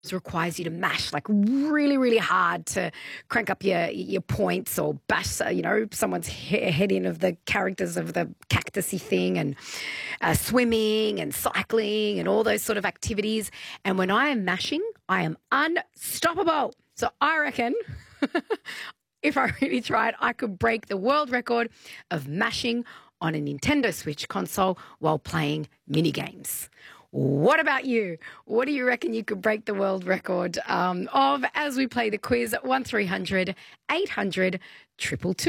requires you to mash like really, really hard to crank up your points or bash, someone's head in of the characters of the cactusy thing, and swimming and cycling and all those sort of activities. And when I am mashing, I am unstoppable. So I reckon if I really tried, I could break the world record of mashing on a Nintendo Switch console while playing mini games. What about you? What do you reckon you could break the world record of as we play the quiz at 1300 800 222?